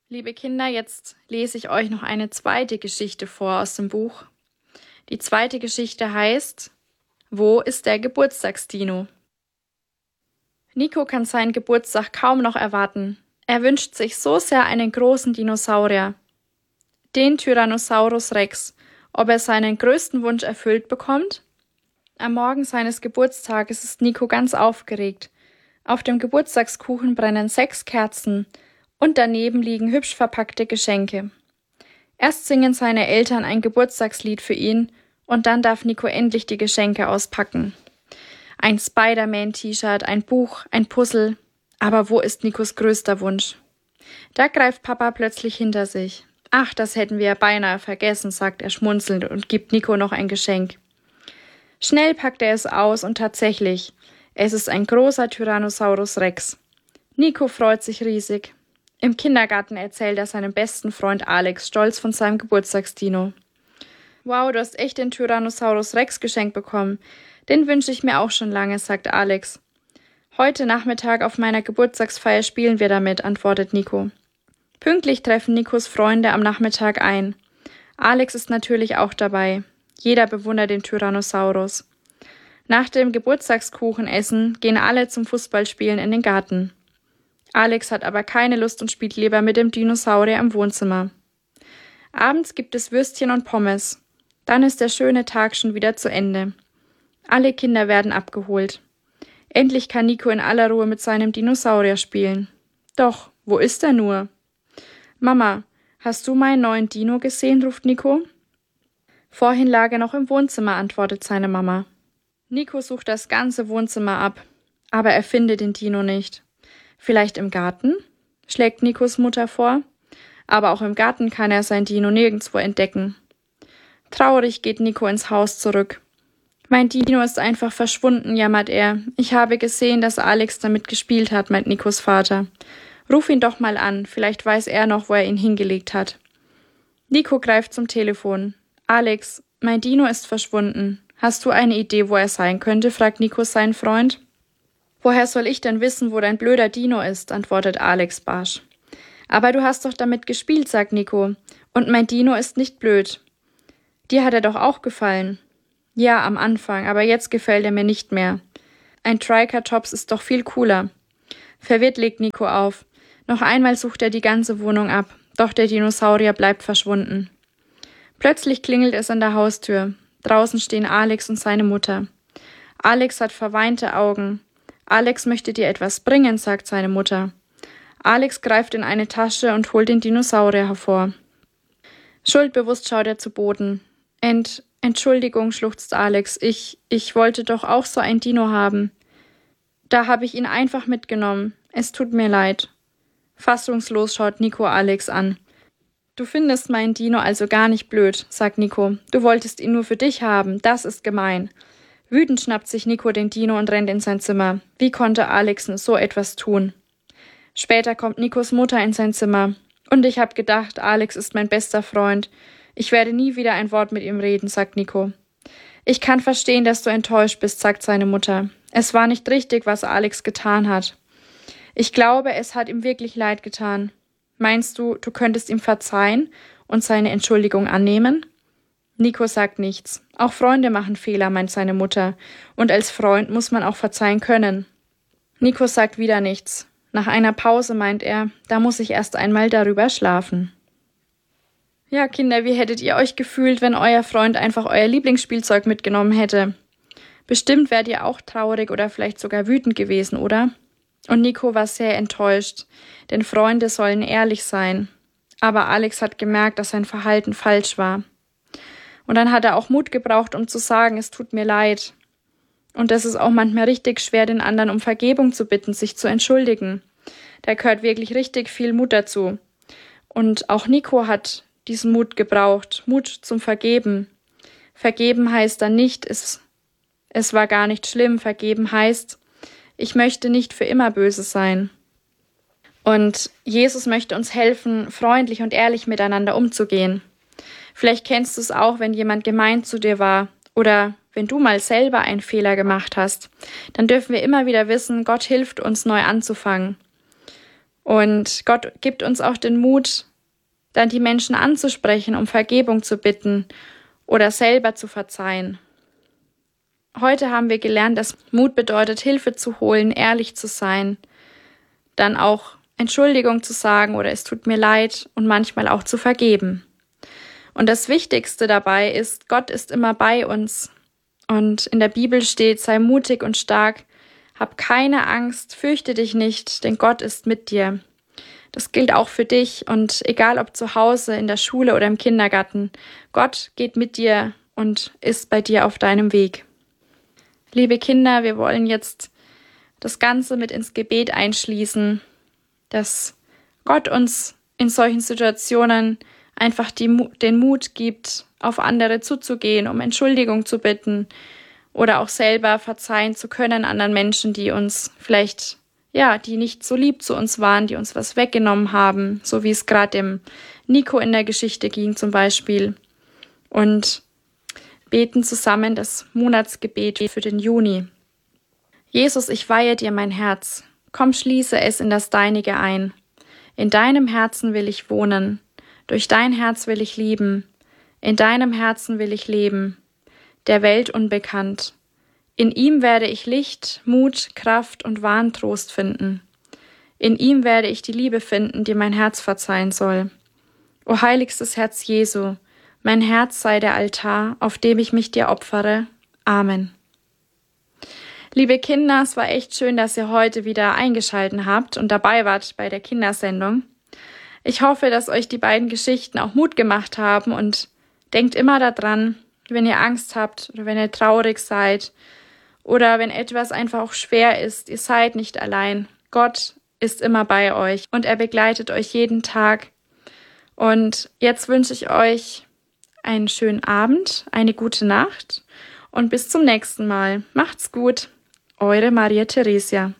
Liebe Kinder, jetzt lese ich euch noch eine zweite Geschichte vor aus dem Buch. Die zweite Geschichte heißt: Wo ist der Geburtstagsdino? Nico kann seinen Geburtstag kaum noch erwarten. Er wünscht sich so sehr einen großen Dinosaurier. Den Tyrannosaurus Rex. Ob er seinen größten Wunsch erfüllt bekommt? Am Morgen seines Geburtstages ist Nico ganz aufgeregt. Auf dem Geburtstagskuchen brennen 6 Kerzen und daneben liegen hübsch verpackte Geschenke. Erst singen seine Eltern ein Geburtstagslied für ihn und dann darf Nico endlich die Geschenke auspacken. Ein Spider-Man-T-Shirt, ein Buch, ein Puzzle. Aber wo ist Nikos größter Wunsch? Da greift Papa plötzlich hinter sich. Ach, das hätten wir ja beinahe vergessen, sagt er schmunzelnd und gibt Nico noch ein Geschenk. Schnell packt er es aus und tatsächlich, es ist ein großer Tyrannosaurus Rex. Nico freut sich riesig. Im Kindergarten erzählt er seinem besten Freund Alex stolz von seinem Geburtstagsdino. Wow, du hast echt den Tyrannosaurus Rex geschenkt bekommen. Den wünsche ich mir auch schon lange, sagt Alex. Heute Nachmittag auf meiner Geburtstagsfeier spielen wir damit, antwortet Nico. Pünktlich treffen Nikos Freunde am Nachmittag ein. Alex ist natürlich auch dabei. Jeder bewundert den Tyrannosaurus. Nach dem Geburtstagskuchenessen gehen alle zum Fußballspielen in den Garten. Alex hat aber keine Lust und spielt lieber mit dem Dinosaurier im Wohnzimmer. Abends gibt es Würstchen und Pommes. Dann ist der schöne Tag schon wieder zu Ende. Alle Kinder werden abgeholt. Endlich kann Nico in aller Ruhe mit seinem Dinosaurier spielen. Doch, wo ist er nur? Mama, hast du meinen neuen Dino gesehen, ruft Nico. Vorhin lag er noch im Wohnzimmer, antwortet seine Mama. Nico sucht das ganze Wohnzimmer ab, aber er findet den Dino nicht. Vielleicht im Garten? Schlägt Nikos Mutter vor. Aber auch im Garten kann er sein Dino nirgendwo entdecken. Traurig geht Nico ins Haus zurück. Mein Dino ist einfach verschwunden, jammert er. Ich habe gesehen, dass Alex damit gespielt hat, meint Nikos Vater. Ruf ihn doch mal an, vielleicht weiß er noch, wo er ihn hingelegt hat. Nico greift zum Telefon. Alex, mein Dino ist verschwunden. Hast du eine Idee, wo er sein könnte, fragt Nico seinen Freund. Woher soll ich denn wissen, wo dein blöder Dino ist, antwortet Alex barsch. Aber du hast doch damit gespielt, sagt Nico. Und mein Dino ist nicht blöd. Dir hat er doch auch gefallen. Ja, am Anfang, aber jetzt gefällt er mir nicht mehr. Ein Triceratops ist doch viel cooler. Verwirrt legt Nico auf. Noch einmal sucht er die ganze Wohnung ab, doch der Dinosaurier bleibt verschwunden. Plötzlich klingelt es an der Haustür. Draußen stehen Alex und seine Mutter. Alex hat verweinte Augen. Alex möchte dir etwas bringen, sagt seine Mutter. Alex greift in eine Tasche und holt den Dinosaurier hervor. Schuldbewusst schaut er zu Boden. Entschuldigung, schluchzt Alex. Ich wollte doch auch so ein Dino haben. Da habe ich ihn einfach mitgenommen. Es tut mir leid. Fassungslos schaut Nico Alex an. Du findest meinen Dino also gar nicht blöd, sagt Nico. Du wolltest ihn nur für dich haben. Das ist gemein. Wütend schnappt sich Nico den Dino und rennt in sein Zimmer. Wie konnte Alex so etwas tun? Später kommt Nikos Mutter in sein Zimmer. Und ich habe gedacht, Alex ist mein bester Freund. Ich werde nie wieder ein Wort mit ihm reden, sagt Nico. Ich kann verstehen, dass du enttäuscht bist, sagt seine Mutter. Es war nicht richtig, was Alex getan hat. Ich glaube, es hat ihm wirklich leid getan. Meinst du, du könntest ihm verzeihen und seine Entschuldigung annehmen? Nico sagt nichts. Auch Freunde machen Fehler, meint seine Mutter. Und als Freund muss man auch verzeihen können. Nico sagt wieder nichts. Nach einer Pause meint er, da muss ich erst einmal darüber schlafen. Ja, Kinder, wie hättet ihr euch gefühlt, wenn euer Freund einfach euer Lieblingsspielzeug mitgenommen hätte? Bestimmt wärt ihr auch traurig oder vielleicht sogar wütend gewesen, oder? Und Nico war sehr enttäuscht, denn Freunde sollen ehrlich sein. Aber Alex hat gemerkt, dass sein Verhalten falsch war. Und dann hat er auch Mut gebraucht, um zu sagen, es tut mir leid. Und es ist auch manchmal richtig schwer, den anderen um Vergebung zu bitten, sich zu entschuldigen. Da gehört wirklich richtig viel Mut dazu. Und auch Nico hat diesen Mut gebraucht, Mut zum Vergeben. Vergeben heißt dann nicht, es war gar nicht schlimm. Vergeben heißt, ich möchte nicht für immer böse sein. Und Jesus möchte uns helfen, freundlich und ehrlich miteinander umzugehen. Vielleicht kennst du es auch, wenn jemand gemein zu dir war oder wenn du mal selber einen Fehler gemacht hast. Dann dürfen wir immer wieder wissen, Gott hilft uns, neu anzufangen. Und Gott gibt uns auch den Mut, dann die Menschen anzusprechen, um Vergebung zu bitten oder selber zu verzeihen. Heute haben wir gelernt, dass Mut bedeutet, Hilfe zu holen, ehrlich zu sein, dann auch Entschuldigung zu sagen oder es tut mir leid und manchmal auch zu vergeben. Und das Wichtigste dabei ist, Gott ist immer bei uns. Und in der Bibel steht, sei mutig und stark, hab keine Angst, fürchte dich nicht, denn Gott ist mit dir. Das gilt auch für dich und egal ob zu Hause, in der Schule oder im Kindergarten, Gott geht mit dir und ist bei dir auf deinem Weg. Liebe Kinder, wir wollen jetzt das Ganze mit ins Gebet einschließen, dass Gott uns in solchen Situationen einfach den Mut gibt, auf andere zuzugehen, um Entschuldigung zu bitten oder auch selber verzeihen zu können anderen Menschen, die uns vielleicht, die nicht so lieb zu uns waren, die uns was weggenommen haben, so wie es gerade dem Nico in der Geschichte ging zum Beispiel. Und beten zusammen das Monatsgebet für den Juni. Jesus, ich weihe dir mein Herz. Komm, schließe es in das Deinige ein. In deinem Herzen will ich wohnen. Durch dein Herz will ich lieben. In deinem Herzen will ich leben. Der Welt unbekannt. In ihm werde ich Licht, Mut, Kraft und wahren Trost finden. In ihm werde ich die Liebe finden, die mein Herz verzeihen soll. O heiligstes Herz Jesu, mein Herz sei der Altar, auf dem ich mich dir opfere. Amen. Liebe Kinder, es war echt schön, dass ihr heute wieder eingeschaltet habt und dabei wart bei der Kindersendung. Ich hoffe, dass euch die beiden Geschichten auch Mut gemacht haben und denkt immer daran, wenn ihr Angst habt oder wenn ihr traurig seid oder wenn etwas einfach auch schwer ist, ihr seid nicht allein. Gott ist immer bei euch und er begleitet euch jeden Tag. Und jetzt wünsche ich euch einen schönen Abend, eine gute Nacht und bis zum nächsten Mal. Macht's gut, eure Maria Theresia.